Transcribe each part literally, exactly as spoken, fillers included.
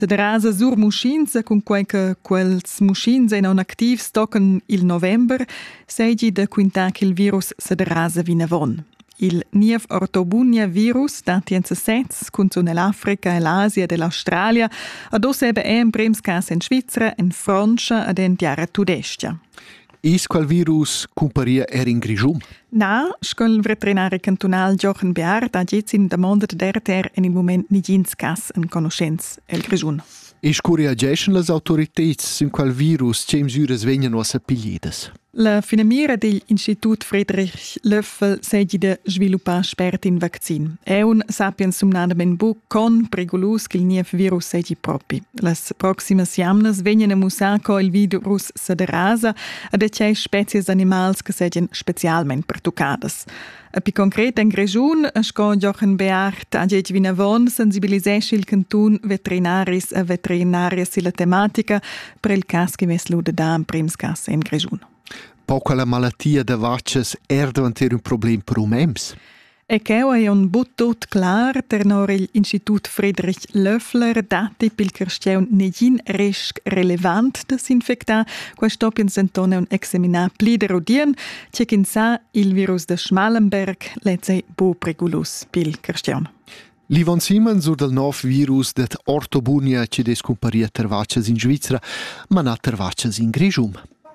Da rasa sur muschins, con quei che quels muschins non activs tocan il november, seigi da quinta che il virus se da rasa vinavon. Il niev ortobunia virus datienza sets con nell'Africa e l'Asia e l'Australia, ad os ebe è in prems cas in Svizzera, in Francia ed in Tiara Tudestia. Is quel virus comparia er in Grigium? Na, scol veterinari cantonal Jochen Beard ha jetzt in der Monat der ter in im Moment nigins cas in conoscenz el Grigiun. Is corriagescen las autoritats in quel virus che misures vegnan o sappigliedas? La finamira dell'Institut Friedrich Löffel segi de sviluppar spert in vaccin. E un sapiens sumnadamen bu con pregulus che il niev virus segi propi. Las proximas jamnas vegnan a musaco il virus se de rasa ad ecei species animals che segien specialment pertucadas. A pi concret en Grigiun, sco Jochen Beard a geg vinavon sensibilisesce il cantun veterinaris e veterinarias silla tematica per il cas che ves luda da in prims cas en Grigiun. Poco la malattia de vaches er davanter un problem per umems. E che è un buttut clar ternor il Institut Friedrich Löffler dati pil kersteun negin risk relevant des infecta, quest'opien sentone un examina pliderodien, cekin sa il virus de Schmallenberg lezei bu pregulus pil kersteun. Livon Simons sur del nov virus det ortobunia ci descomparia ter vaches in Svizzera, ma na ter vaches in Grigium.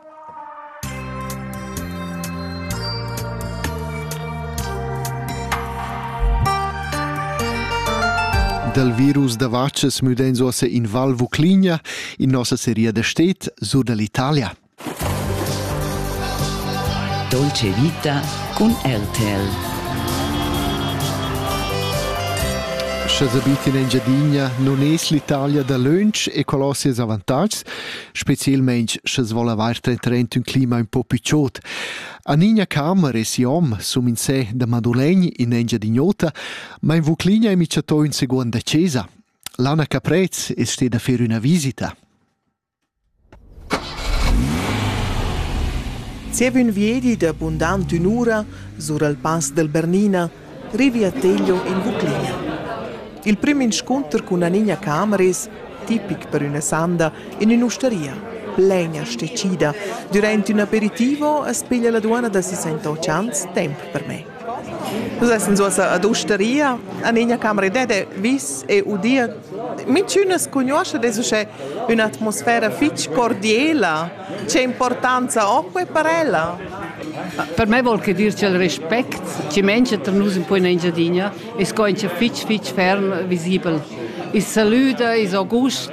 Del virus da vaches müden ossa in Val Vucligna in nossa serie de stet sur dell'Italia. Dolce Vita con R T L. Se abiti in Engiadina non es l'Italia da lunch e colossies avantags, specialmente se vuole aver trent un clima un po' picciot. A Nina Camera e Siom sum in sé da Madulegni in Engiadignota, ma in Vucligna è miciato in seconda cesa. L'Anna Caprez è stata a fare una visita. Sievi un viedi d'abbondante un'ora sur il pass del Bernina, rivi a Teglio in Vucligna. Il primo incontro con Anina Cameres, tipico per una sanda, in un'osteria, plena stecida. Durante un aperitivo, speglia la duana da sessantotto anni, tempo per me. Noi siamo ad osteria, Anina Cameres, dede vis e udia. Mi ci una sconosce, adesso c'è un'atmosfera fitch cordiale, c'è importanza acqua e parella. Per me vuol che dirci il rispetto, ci mangia tra noi un po' in Engiadina, e sconcia fitch fitch fern visibile. Il saluto, il august,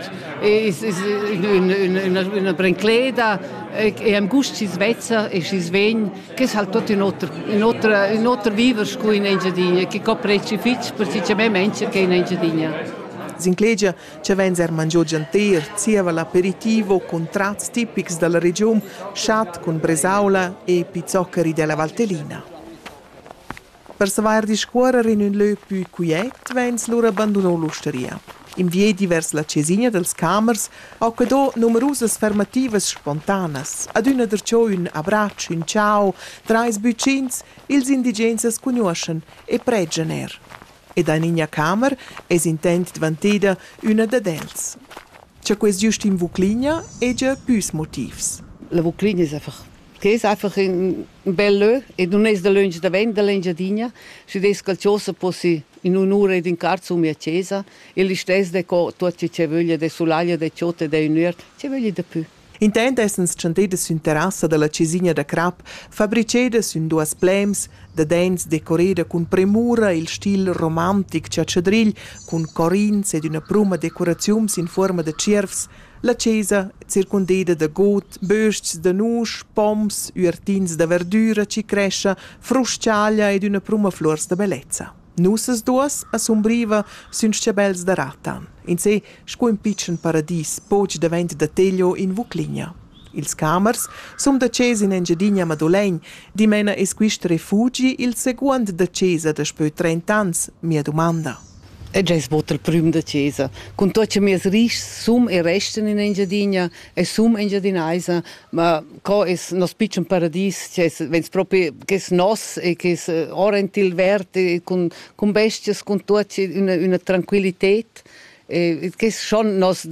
una brincleda, e am gust si svezza e si svegn, che è halt tutto in altro in altro in altro vivere scu in Engiadina, che copreci fitch per si c'è me mangia che in Engiadina. Zinclegia ci venzer mangiò genter, zieva l'aperitivo con tratti tipici della regione, chat con bresaola e pizzoccheri della Valtellina. Per savar di scuorer in un lieu più quiet, vens loro abbandonò l'osteria. In viedi vers la Cesigna dels Camers, occadò numerose fermative spontanas, ad una derciò un abbraccio, un ciao, tra i buccins, ils indigenses conoscen e pregian er. E da Nina Camer es intent diventida una da dels. C'è quest just in Vucligna e già più motivs. La Vucligna è einfach, che è einfach un bel lieu, e non è da lunch da vent dell'Engiadina, si des calciosa possi in un'ora ed in carzo mia chiesa, e li stes de co tutti c'è voglia de sulalia de ciotte de un'er, c'è voglia de più. Intent essens centedes in terrassa della Cesigna da Crap, fabricedes in duas plems, de dens decoreda con premura il stil romantic ciacciadrigl, con corins ed una pruma decoraziums in forma de cervs, la chiesa circundeda de got, bösts de nusch, poms, uertins de verdura, cicrescia, frusciaglia ed una pruma flors de bellezza. Nussas duas assombriva sunt sciabels da Ratan. In sé sco un pitchen paradis, poc davent da Teglio in Vucligna. Ils Camers som da cesa in Engiadina Madulegn, di mena es quist refugi il seguond da cesa da spö trenta ans, mia domanda. E già sbota il primo da Chiesa. Con tutti i miei ricchi, sum e resten in Engiadina, e sum Engiadinaisa, ma qua è il nostro paradiso, cioè, wenn proprio che è nos e che è orientil verde, con, con besties, con tutti una, una tranquillità, E che schon nos